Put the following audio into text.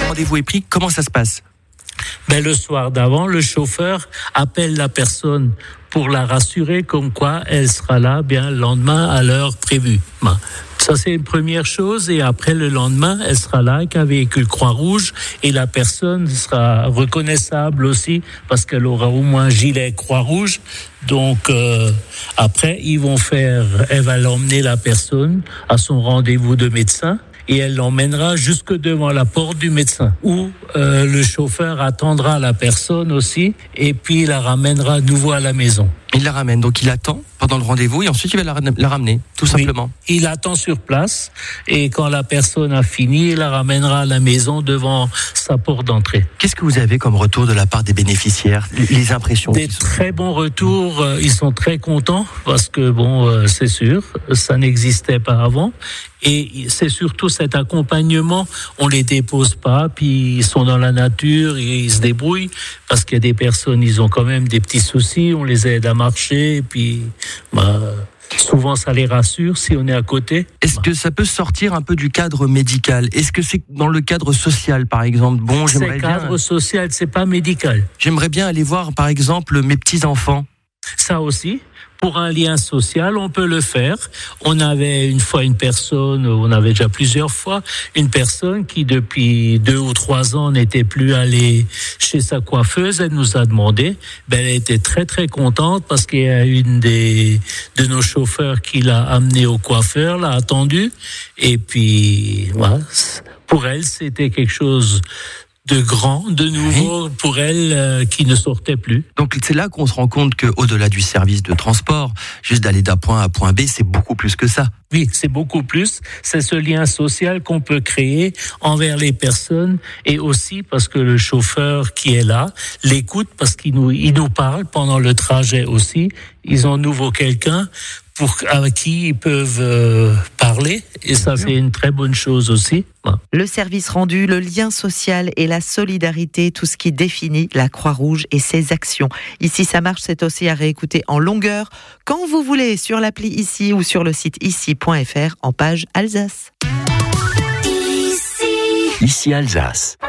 rendez-vous est pris, comment ça se passe ? Le soir d'avant, le chauffeur appelle la personne pour la rassurer comme quoi elle sera là le lendemain à l'heure prévue. Ça, c'est une première chose. Et après, le lendemain, elle sera là avec un véhicule Croix-Rouge et la personne sera reconnaissable aussi parce qu'elle aura au moins un gilet Croix-Rouge. Donc, après, elle va l'emmener la personne à son rendez-vous de médecin. Et elle l'emmènera jusque devant la porte du médecin où le chauffeur attendra la personne aussi et puis la ramènera à nouveau à la maison. Il la ramène, donc il attend pendant le rendez-vous et ensuite il va la ramener, tout simplement. Oui, il attend sur place et quand la personne a fini, il la ramènera à la maison devant sa porte d'entrée. Qu'est-ce que vous avez comme retour de la part des bénéficiaires, les impressions? Des très bons retours, ils sont très contents parce que c'est sûr, ça n'existait pas avant. Et c'est surtout cet accompagnement, on les dépose pas, puis ils sont dans la nature, ils se débrouillent, parce qu'il y a des personnes, ils ont quand même des petits soucis, on les aide à marcher, et puis souvent ça les rassure si on est à côté. Est-ce que ça peut sortir un peu du cadre médical ? Est-ce que c'est dans le cadre social, par exemple ? C'est cadre social, c'est pas médical. J'aimerais bien aller voir, par exemple, mes petits-enfants. Ça aussi. Pour un lien social, on peut le faire. On avait déjà plusieurs fois, une personne qui depuis 2 ou 3 ans n'était plus allée chez sa coiffeuse. Elle nous a demandé. Elle était très très contente parce qu'il y a une de nos chauffeurs qui l'a amenée au coiffeur, l'a attendue. Et puis, voilà, pour elle, c'était quelque chose de grand, de nouveau pour elle qui ne sortait plus. Donc c'est là qu'on se rend compte qu'au-delà du service de transport, juste d'aller d'un point A à point B, c'est beaucoup plus que ça. Oui, c'est beaucoup plus. C'est ce lien social qu'on peut créer envers les personnes et aussi parce que le chauffeur qui est là l'écoute parce qu'il nous parle pendant le trajet aussi. Ils ont nouveau quelqu'un avec qui ils peuvent parler et ça c'est une très bonne chose aussi. Le service rendu, le lien social et la solidarité, tout ce qui définit la Croix-Rouge et ses actions. Ici, ça marche, c'est aussi à réécouter en longueur quand vous voulez sur l'appli Ici ou sur le site ici.fr en page Alsace. Ici Alsace.